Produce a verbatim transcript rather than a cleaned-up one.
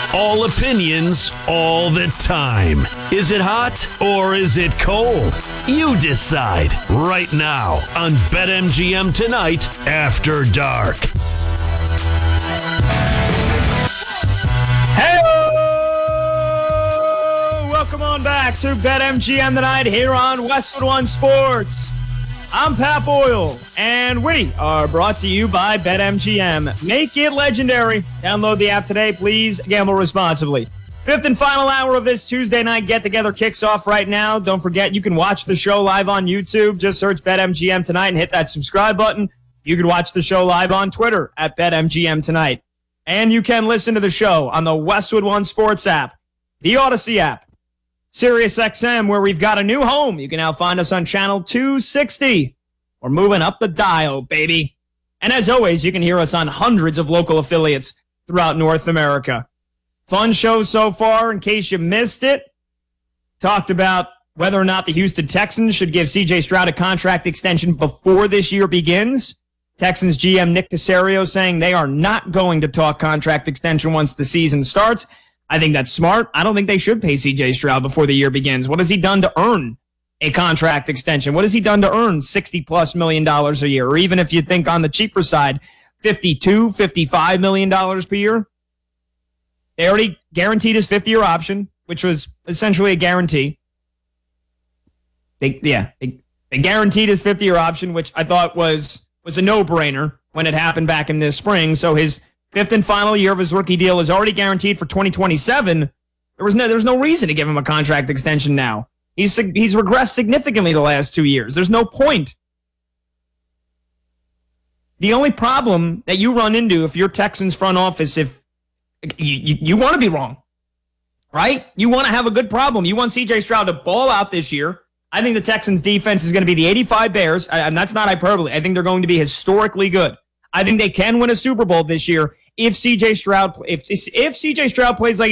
All opinions, all the time. Is it hot or is it cold? You decide right now on BetMGM Tonight After Dark. Hey! Welcome on back to BetMGM Tonight here on Westwood One Sports. I'm Pat Boyle, and we are brought to you by BetMGM. Make it legendary. Download the app today. Please gamble responsibly. Fifth and final hour of this Tuesday night get-together kicks off right now. Don't forget, you can watch the show live on YouTube. Just search BetMGM Tonight and hit that subscribe button. You can watch the show live on Twitter at BetMGM Tonight. And you can listen to the show on the Westwood One Sports app, the Odyssey app, SiriusXM, where we've got a new home. You can now find us on channel two sixty. We're moving up the dial, baby. And as always, you can hear us on hundreds of local affiliates throughout North America. Fun show so far, in case you missed it. Talked about whether or not the Houston Texans should give C J Stroud a contract extension before this year begins. Texans G M Nick Caserio saying they are not going to talk contract extension once the season starts. I think that's smart. I don't think they should pay C J Stroud before the year begins. What has he done to earn a contract extension? What has he done to earn sixty plus million dollars a year? Or even if you think on the cheaper side, fifty-two, fifty-five million dollars per year? They already guaranteed his fifth-year option, which was essentially a guarantee. They, yeah, they, they guaranteed his fifth-year option, which I thought was, was a no-brainer when it happened back in this spring. So his fifth and final year of his rookie deal is already guaranteed for twenty twenty-seven. There was no, there's no reason to give him a contract extension now. He's he's regressed significantly the last two years. There's no point. The only problem that you run into if you're Texans front office, if you, you, you want to be wrong, right? You want to have a good problem. You want C J Stroud to ball out this year. I think the Texans defense is going to be the eighty-five Bears, and that's not hyperbole. I think they're going to be historically good. I think they can win a Super Bowl this year if C J Stroud if if C J Stroud plays like